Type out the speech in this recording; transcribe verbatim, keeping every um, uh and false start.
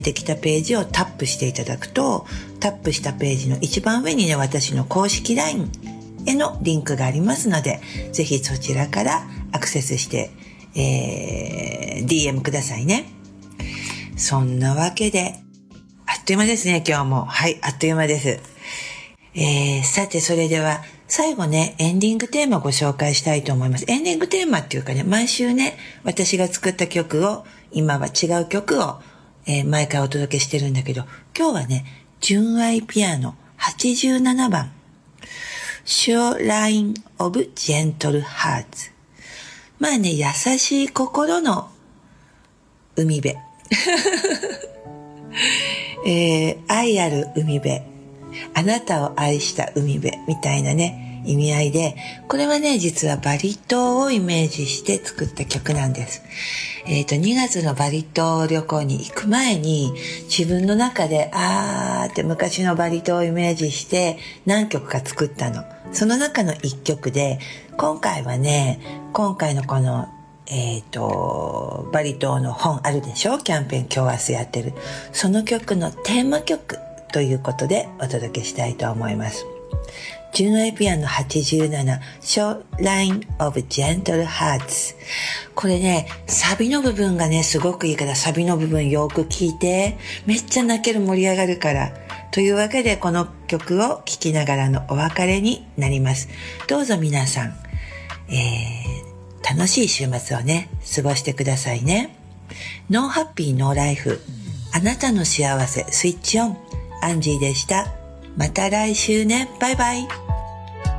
できたページをタップしていただくと、タップしたページの一番上にね、私の公式 ライン へのリンクがありますので、ぜひそちらからアクセスして、えー、ディーエム くださいね。そんなわけで、あっという間ですね、今日も。はい、あっという間です。えー、さて、それでは、最後ね、エンディングテーマをご紹介したいと思います。エンディングテーマっていうかね、毎週ね、私が作った曲を、今は違う曲を、えー、毎回お届けしてるんだけど、今日はね、純愛ピアノはちじゅうななばん、Shoreline of Gentle Hearts。まあね、優しい心の海辺。えー、愛ある海辺。あなたを愛した海辺みたいなね、意味合いで、これはね、実はバリ島をイメージして作った曲なんです。えっと、にがつのバリ島旅行に行く前に、自分の中で、あーって昔のバリ島をイメージして何曲か作ったの。その中のいっきょくで、今回はね、今回のこの、えっと、バリ島の本あるでしょ？キャンペーン今日明日やってる。その曲のテーマ曲ということでお届けしたいと思います。純愛ピアノはちじゅうなな Shoreline of Gentle Hearts。これね、サビの部分がね、すごくいいから、サビの部分よく聞いて。めっちゃ泣ける、盛り上がるから。というわけで、この曲を聴きながらのお別れになります。どうぞ皆さん、えー、楽しい週末をね、過ごしてくださいね。ノーハッピーノーライフ。あなたの幸せスイッチオン。アンジーでした。また来週ね。バイバイ。